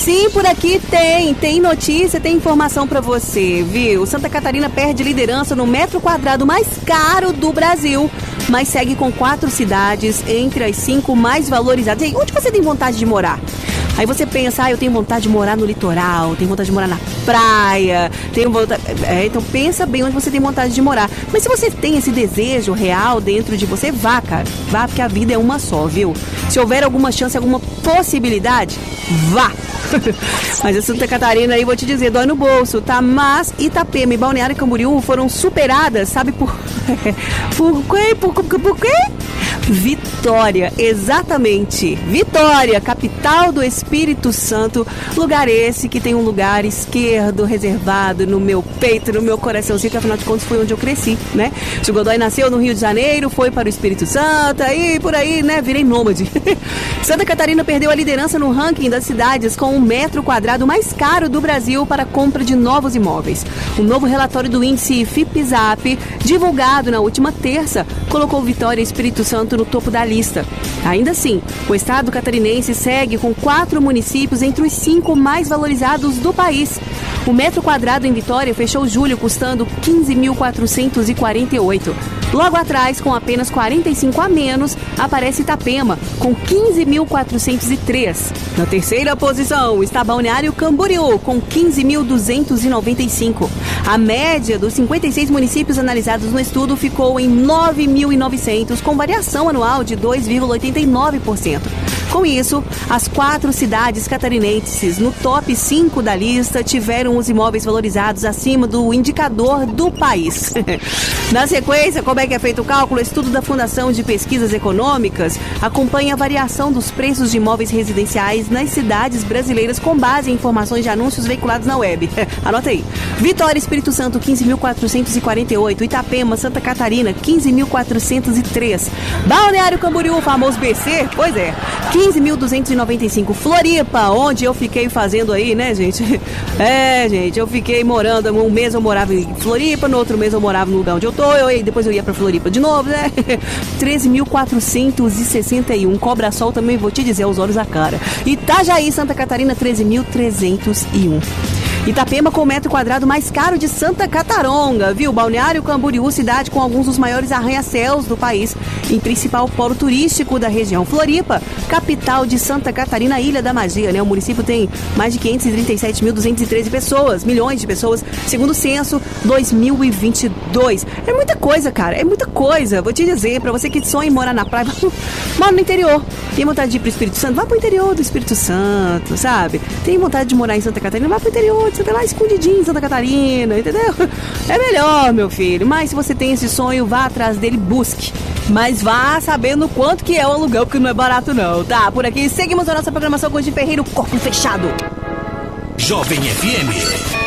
Sim, por aqui tem notícia, tem informação pra você, viu? Santa Catarina perde liderança no metro quadrado mais caro do Brasil, mas segue com 4 cidades entre as 5 mais valorizadas. E aí, onde você tem vontade de morar? Aí você pensa, eu tenho vontade de morar no litoral, tenho vontade de morar na praia, tenho vontade... então pensa bem onde você tem vontade de morar. Mas se você tem esse desejo real dentro de você, vá, cara. Vá, porque a vida é uma só, viu? Se houver alguma chance, alguma possibilidade, vá! Mas a Santa Catarina aí, vou te dizer, dói no bolso, tá? Mas Itapema e Balneário Camboriú foram superadas, sabe por... Por quê? Vitória, exatamente. Vitória, capital do Espírito Santo. Lugar esse que tem um lugar esquerdo reservado no meu peito, no meu coraçãozinho, que afinal de contas foi onde eu cresci, né? O Godoy nasceu no Rio de Janeiro, foi para o Espírito Santo, aí por aí, né? Virei nômade. Santa Catarina perdeu a liderança no ranking das cidades com o metro quadrado mais caro do Brasil para compra de novos imóveis. O novo relatório do índice FIPZAP, divulgado na última terça, colocou Vitória e Espírito Santo no topo da lista. Ainda assim, o estado catarinense segue com 4 municípios entre os 5 mais valorizados do país. O metro quadrado em Vitória fechou julho custando 15.448. Logo atrás, com apenas 45 a menos, aparece Itapema, com 15.403. Na terceira posição está Balneário Camboriú, com 15.295. A média dos 56 municípios analisados no estudo ficou em 9.900, com variação anual de 2,89%. Com isso, as 4 cidades catarinenses no top 5 da lista tiveram os imóveis valorizados acima do indicador do país. Na sequência, como é que é feito o cálculo? O estudo da Fundação de Pesquisas Econômicas acompanha a variação dos preços de imóveis residenciais nas cidades brasileiras com base em informações de anúncios veiculados na web. Anota aí. Vitória, Espírito Santo, 15.448. Itapema, Santa Catarina, 15.403. Balneário Camboriú, o famoso BC, pois é, 15.295. Floripa, onde eu fiquei fazendo aí, né, gente? Gente, eu fiquei morando, um mês eu morava em Floripa, no outro mês eu morava no lugar onde eu tô, depois eu ia pra Floripa de novo, né? 13.461. Cobra-Sol também, vou te dizer, aos olhos da cara. Itajaí, Santa Catarina, 13.301. Itapema com o metro quadrado mais caro de Santa Cataronga, viu? Balneário Camboriú, cidade com alguns dos maiores arranha-céus do país, em principal polo turístico da região. Floripa, capital de Santa Catarina, Ilha da Magia, né? O município tem mais de 537.213 pessoas, milhões de pessoas, segundo o censo 2022. É muita coisa, cara, é muita coisa. Vou te dizer, pra você que sonha em morar na praia, mora no interior. Tem vontade de ir pro Espírito Santo? Vá pro interior do Espírito Santo, sabe? Tem vontade de morar em Santa Catarina? Vá pro interior, você tá lá escondidinho em Santa Catarina, entendeu? É melhor, meu filho. Mas se você tem esse sonho, vá atrás dele, busque. Mas vá sabendo quanto que é o aluguel, porque não é barato não, tá? Por aqui, seguimos a nossa programação com o Di Ferreiro, Corpo Fechado. Jovem FM.